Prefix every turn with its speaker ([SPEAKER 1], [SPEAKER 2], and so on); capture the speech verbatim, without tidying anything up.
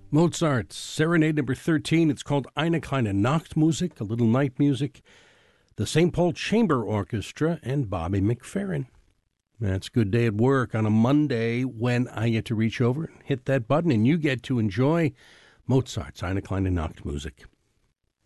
[SPEAKER 1] Mozart's Serenade number thirteen. It's called Eine kleine Nachtmusik, a little night music. The Saint Paul Chamber Orchestra and Bobby McFerrin. That's a good day at work on a Monday when I get to reach over and hit that button and you get to enjoy Mozart's Eine kleine Nachtmusik.